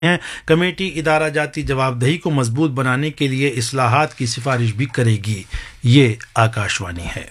ہیں۔ کمیٹی ادارہ جاتی جواب دہی کو مضبوط بنانے کے لیے اصلاحات کی سفارش بھی کرے گی۔ یہ آکاشوانی ہے۔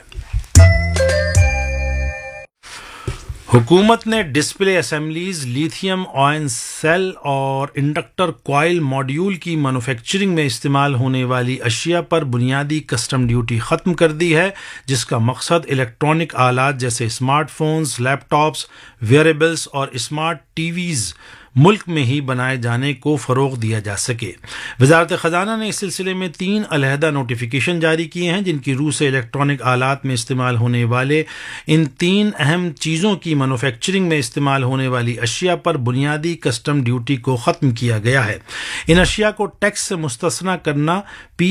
حکومت نے ڈسپلے اسمبلیز، لیتھیم آئن سیل اور انڈکٹر کوائل ماڈیول کی مینوفیکچرنگ میں استعمال ہونے والی اشیاء پر بنیادی کسٹم ڈیوٹی ختم کر دی ہے، جس کا مقصد الیکٹرانک آلات جیسے اسمارٹ فونز، لیپ ٹاپس، ویئریبلز اور اسمارٹ ٹی ویز ملک میں ہی بنائے جانے کو فروغ دیا جا سکے۔ وزارت خزانہ نے اس سلسلے میں 3 علیحدہ نوٹیفیکیشن جاری کیے ہیں، جن کی روح سے الیکٹرانک آلات میں استعمال ہونے والے ان 3 اہم چیزوں کی مینوفیکچرنگ میں استعمال ہونے والی اشیاء پر بنیادی کسٹم ڈیوٹی کو ختم کیا گیا ہے۔ ان اشیاء کو ٹیکس سے مستثنی کرنا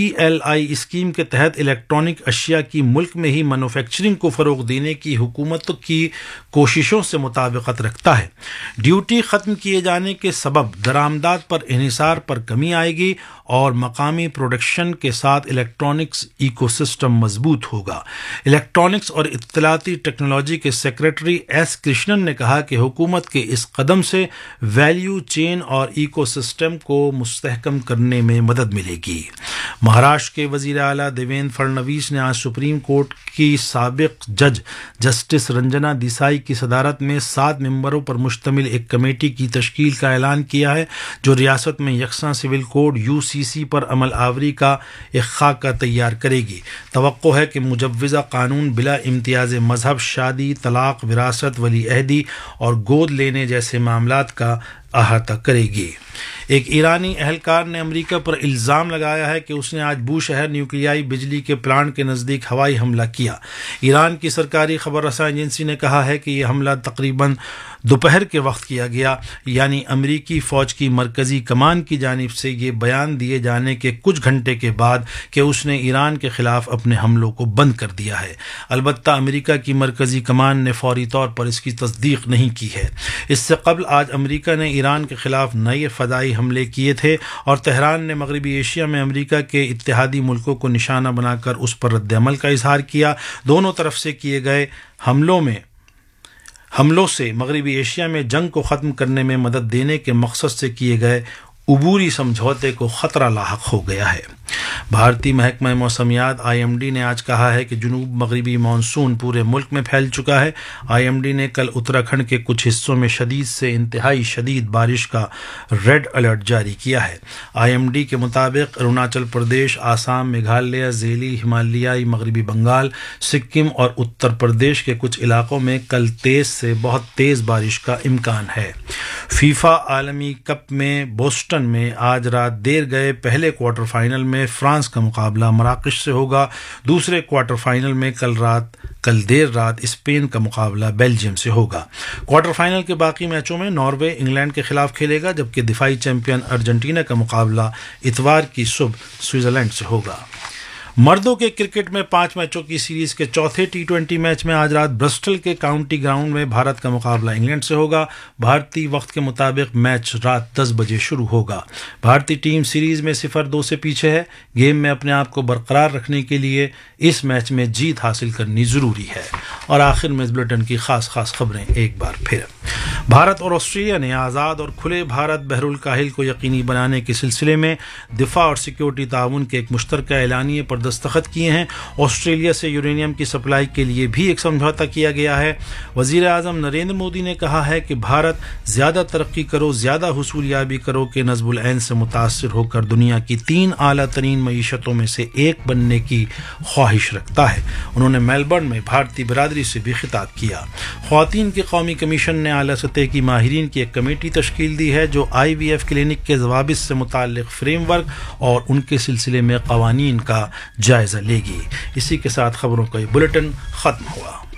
PLI اسکیم کے تحت الیکٹرانک اشیاء کی ملک میں ہی مینوفیکچرنگ کو فروغ دینے کی حکومت کی کوششوں سے مطابقت رکھتا ہے۔ ڈیوٹی ختم کیے جانے کے سبب درآمدات پر انحصار پر کمی آئے گی اور مقامی پروڈکشن کے ساتھ الیکٹرانکس ایکو سسٹم مضبوط ہوگا۔ الیکٹرانکس اور اطلاعاتی ٹیکنالوجی کے سیکریٹری ایس کرشنن نے کہا کہ حکومت کے اس قدم سے ویلیو چین اور ایکو سسٹم کو مستحکم کرنے میں مدد ملے گی۔ مہاراشٹر کے وزیر اعلیٰ دیویندر فڈنویس نے آج سپریم کورٹ کی سابق جج جسٹس رنجنا دیسائی کی صدارت میں 7 ممبروں پر مشتمل ایک کمیٹی کی تشکیل کا اعلان کیا ہے، جو ریاست میں یکساں سول کوڈ UCC پر عمل آوری کا ایک خاکہ تیار کرے گی۔ توقع ہے کہ مجوزہ قانون بلا امتیاز مذہب، شادی، طلاق، وراثت، ولی عہدی اور گود لینے جیسے معاملات کا احاطہ کرے گی۔ ایک ایرانی اہلکار نے امریکہ پر الزام لگایا ہے کہ اس نے آج بو شہر نیوکلیائی بجلی کے پلانٹ کے نزدیک ہوائی حملہ کیا۔ ایران کی سرکاری خبر رساں ایجنسی نے کہا ہے کہ یہ حملہ تقریباً دوپہر کے وقت کیا گیا، یعنی امریکی فوج کی مرکزی کمان کی جانب سے یہ بیان دیے جانے کے کچھ گھنٹے کے بعد کہ اس نے ایران کے خلاف اپنے حملوں کو بند کر دیا ہے۔ البتہ امریکہ کی مرکزی کمان نے فوری طور پر اس کی تصدیق نہیں کی ہے۔ اس سے قبل آج امریکہ نے ایران کے خلاف نئے فضائی حملے کیے تھے اور تہران نے مغربی ایشیا میں امریکہ کے اتحادی ملکوں کو نشانہ بنا کر اس پر رد عمل کا اظہار کیا۔ دونوں طرف سے کیے گئے حملوں سے مغربی ایشیا میں جنگ کو ختم کرنے میں مدد دینے کے مقصد سے کیے گئے عبوری سمجھوتے کو خطرہ لاحق ہو گیا ہے۔ بھارتی محکمہ موسمیات IMD نے آج کہا ہے کہ جنوب مغربی مانسون پورے ملک میں پھیل چکا ہے۔ IMD نے کل اتراکھنڈ کے کچھ حصوں میں شدید سے انتہائی شدید بارش کا ریڈ الرٹ جاری کیا ہے۔ IMD کے مطابق اروناچل پردیش، آسام، میگھالیہ، ذیلی، ہمالیائی مغربی بنگال، سکم اور اتر پردیش کے کچھ علاقوں میں کل تیز سے بہت تیز بارش کا امکان ہے۔ فیفا عالمی کپ میں بوسٹن میں آج رات دیر گئے پہلے کوارٹر فائنل میں فرانس کا مقابلہ مراکش سے ہوگا۔ دوسرے کوارٹر فائنل میں کل دیر رات اسپین کا مقابلہ بیلجیم سے ہوگا۔ کوارٹر فائنل کے باقی میچوں میں ناروے انگلینڈ کے خلاف کھیلے گا، جبکہ دفاعی چیمپئن ارجنٹینا کا مقابلہ اتوار کی صبح سوئٹزرلینڈ سے ہوگا۔ مردوں کے کرکٹ میں 5 میچوں کی سیریز کے چوتھے T20 میچ میں آج رات برسٹل کے کاؤنٹی گراؤنڈ میں بھارت کا مقابلہ انگلینڈ سے ہوگا۔ بھارتی وقت کے مطابق میچ رات 10 بجے شروع ہوگا۔ بھارتی ٹیم سیریز میں 0-2 سے پیچھے ہے۔ گیم میں اپنے آپ کو برقرار رکھنے کے لیے اس میچ میں جیت حاصل کرنی ضروری ہے۔ اور آخر میں اس بلیٹن کی خاص خبریں ایک بار پھر۔ بھارت اور آسٹریلیا نے آزاد اور کھلے بھارت بحر الکاہل کو یقینی بنانے کے سلسلے میں دفاع اور سیکورٹی تعاون کے ایک مشترکہ اعلامیے پر دستخط کیے ہیں۔ آسٹریلیا سے یورینیم کی سپلائی کے لیے بھی ایک سمجھوتہ کیا گیا ہے۔ وزیر اعظم نریندر مودی نے کہا ہے کہ بھارت زیادہ ترقی کرو، زیادہ حصولیابی کرو کے نصب العین سے متاثر ہو کر دنیا کی 3 اعلیٰ ترین معیشتوں میں سے ایک بننے کی خواہش رکھتا ہے۔ انہوں نے میلبرن میں بھارتی برادری سے بھی خطاب کیا۔ خواتین کے قومی کمیشن نے اعلیٰ سطح کی ماہرین کی ایک کمیٹی تشکیل دی ہے، جو IVF کلینک کے ضوابط سے متعلق فریم ورک اور ان کے سلسلے میں قوانین کا جائزہ لے گی۔ اسی کے ساتھ خبروں کا یہ بلیٹن ختم ہوا۔